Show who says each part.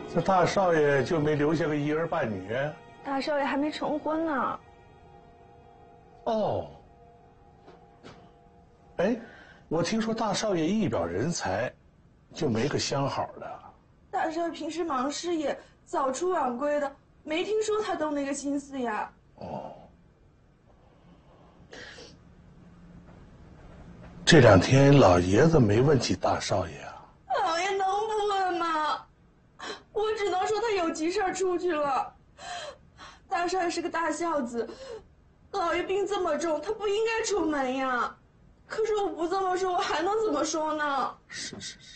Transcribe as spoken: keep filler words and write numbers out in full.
Speaker 1: 这大少爷就没留下个一儿半女？
Speaker 2: 大少爷还没成婚呢。
Speaker 1: 哦。哎，我听说大少爷一表人才，就没个相好的。
Speaker 3: 大少爷平时忙事业，早出晚归的，没听说他动那个心思呀。
Speaker 1: 哦。这两天老爷子没问起大少爷啊？
Speaker 3: 老爷能不问吗？我只能说他有急事儿出去了。大少爷是个大孝子，老爷病这么重，他不应该出门呀。可是我不这么说，我还能怎么说呢？
Speaker 1: 是是是。